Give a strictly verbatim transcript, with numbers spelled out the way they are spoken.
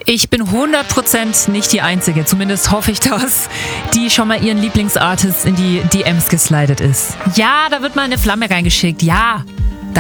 Ich bin hundert Prozent nicht die Einzige, zumindest hoffe ich das, die schon mal ihren Lieblingsartist in die D Ms geslidet ist. Ja, da wird mal eine Flamme reingeschickt. Ja,